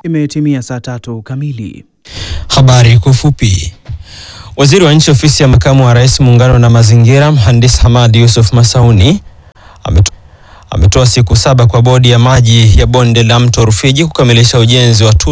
Imetimia saa 3 kamili. Habari kwa ufupi. Waziri wa Nchi Ofisi ya Makamu wa Rais Muungano na Mazingira, Mhandisi Hamad Yusuf Masauni ametoa siku 7 kwa bodi ya maji ya bonde la mto Rufiji kukamilisha ujenzi wa